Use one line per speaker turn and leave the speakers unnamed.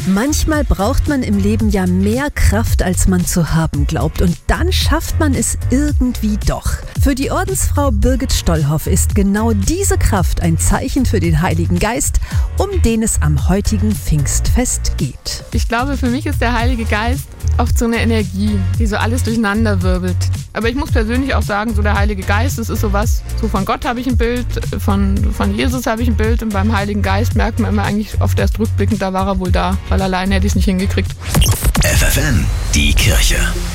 Manchmal braucht man im Leben ja mehr Kraft, als man zu haben glaubt. Und dann schafft man es irgendwie doch. Für die Ordensfrau Birgit Stollhoff ist genau diese Kraft ein Zeichen für den Heiligen Geist, um den es am heutigen Pfingstfest geht.
Ich glaube, für mich ist der Heilige Geist oft so eine Energie, die so alles durcheinander wirbelt. Aber ich muss persönlich auch sagen, so der Heilige Geist, das ist sowas, so von Gott habe ich ein Bild, von Jesus habe ich ein Bild und beim Heiligen Geist merkt man immer eigentlich oft erst rückblickend, da war er wohl da, weil alleine hätte ich es nicht hingekriegt.
FFN, die Kirche.